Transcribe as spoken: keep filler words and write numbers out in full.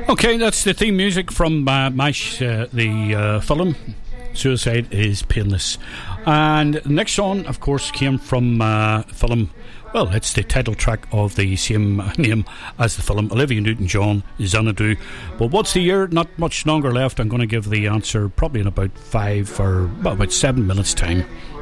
Okay, that's the theme music from uh, MASH, uh, the uh, film Suicide is Painless. And the next song, of course, came from uh, film. Well, it's the title track of the same name as the film, Olivia Newton-John, Xanadu. But what's the year? Not much longer left. I'm going to give the answer probably in about five or well, about seven minutes' time.